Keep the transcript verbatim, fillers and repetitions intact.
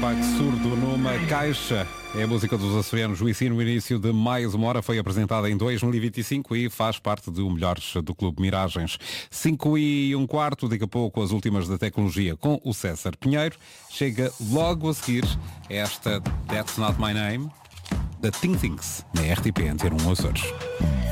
facto surdo numa caixa. É a música dos açorianos Juicy no início de mais uma hora. Foi apresentada em dois mil e vinte e cinco e faz parte do Melhores do Clube Miragens. cinco e um quarto, daqui a pouco as últimas da tecnologia com o César Pinheiro. Chega logo a seguir esta That's Not My Name, da Think Things, na R T P Antena um Açores.